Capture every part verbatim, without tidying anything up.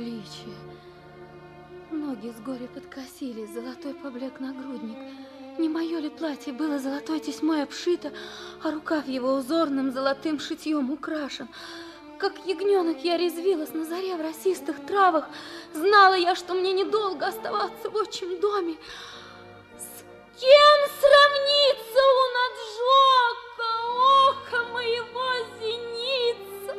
приличие. Ноги с горя подкосились, золотой поблек нагрудник. Не мое ли платье было золотой тесьмой обшито, а рукав его узорным золотым шитьем украшен? Как ягненок я резвилась на заре в росистых травах. Знала я, что мне недолго оставаться в отчим доме. С кем сравнится унаджока око моего зеница?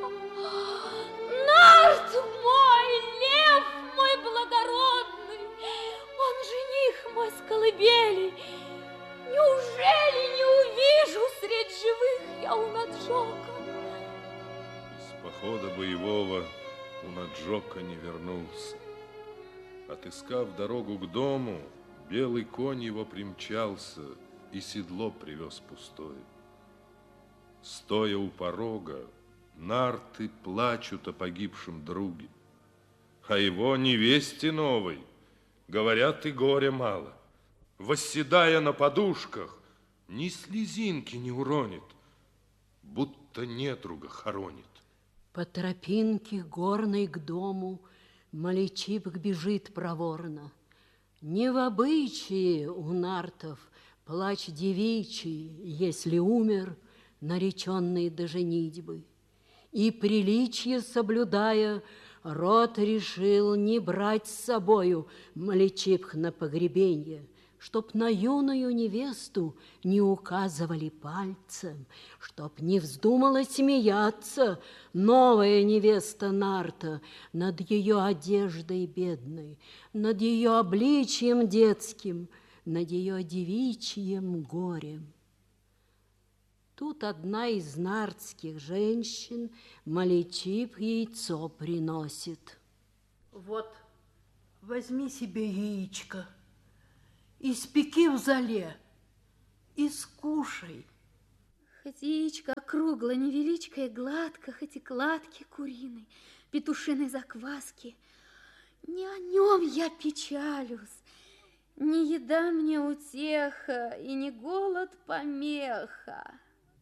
Нарт мой, лев мой благородный, он жених мой с колыбели. Неужели не увижу средь живых я унаджока? Из похода боевого унаджока не вернулся. Отыскав дорогу к дому, белый конь его примчался и седло привез пустое. Стоя у порога, нарты плачут о погибшем друге, а его невесте новой, говорят, и горя мало. Восседая на подушках, ни слезинки не уронит, будто недруга хоронит. По тропинке горной к дому Маличип бежит проворно. Не в обычае у нартов плач девичий, если умер нареченный до женитьбы. И приличие соблюдая, род решил не брать с собою Маличип на погребенье, чтоб на юную невесту не указывали пальцем, чтоб не вздумала смеяться новая невеста нарта над ее одеждой бедной, над ее обличием детским, над ее девичьим горем. Тут одна из нартских женщин Маличип яйцо приносит. Вот, возьми себе яичко, испеки в золе и скушай. Хоть яичко кругло, невеличко и гладко, хоть и кладки куриной, петушиной закваски, не о нем я печалюсь. Не еда мне утеха, и не голод помеха.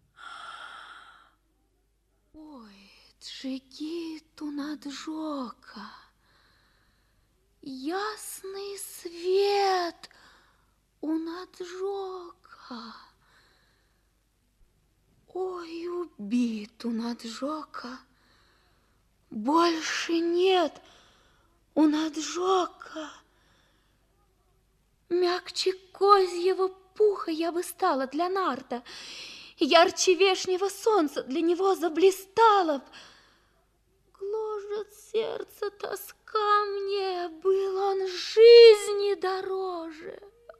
Ой, Джигиту наджока, ясный свет у наджока. Ой, убит у наджока, больше нет у наджока. Мягче козьего пуха я бы стала для нарта, ярче вешнего солнца для него заблистала б. Гложет сердце тоска мне, был он жизни дороже.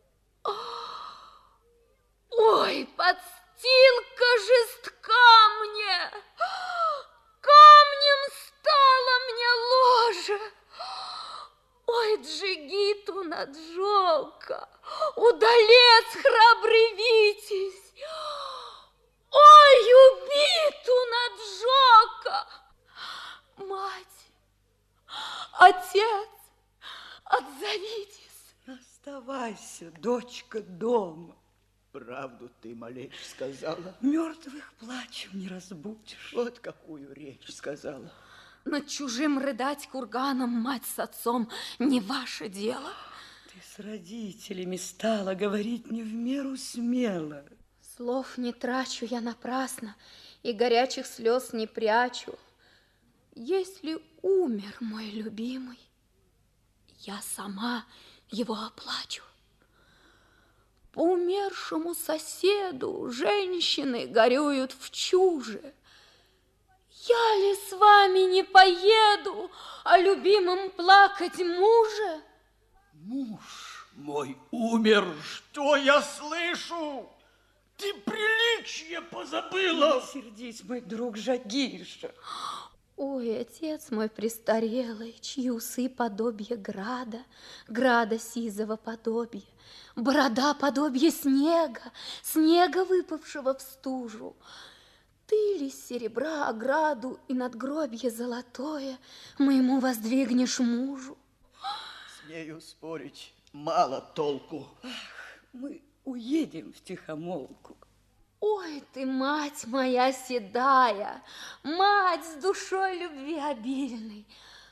Ой, подстилка жестка мне, камнем стало мне ложе. Ой, Джигиту наджока, удалец храбрый витязь, ой, убиту наджока. Мать, отец, отзовитесь. Оставайся, дочка, дома. Правду ты, малечь, сказала. Мертвых плачем не разбудишь. Вот какую речь сказала. Над чужим рыдать курганом, мать с отцом, не ваше дело. Ты с родителями стала говорить не в меру смело. Слов не трачу я напрасно и горячих слез не прячу. Если умер мой любимый, я сама его оплачу. По умершему соседу женщины горюют в чуже. Я ли с вами не поеду о любимом плакать муже? Муж мой умер, что я слышу? Ты приличие позабыла. Не сердись, мой друг Жагиша. Ой, отец мой престарелый, чьи усы подобие града, града сизого подобие, борода подобие снега, снега, выпавшего в стужу. Ты ли с серебра ограду и надгробье золотое моему воздвигнешь мужу? Смею спорить, мало толку. Ах, мы уедем втихомолку. Ой, ты, мать моя седая, мать с душой любви обильной,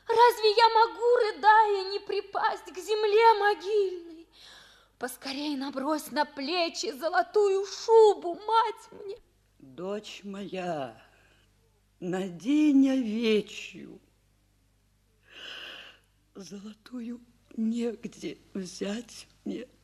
Разве я могу, рыдая, не припасть к земле могильной? Поскорей набрось на плечи золотую шубу, мать мне. Дочь моя, надень овечью. Золотую негде взять мне.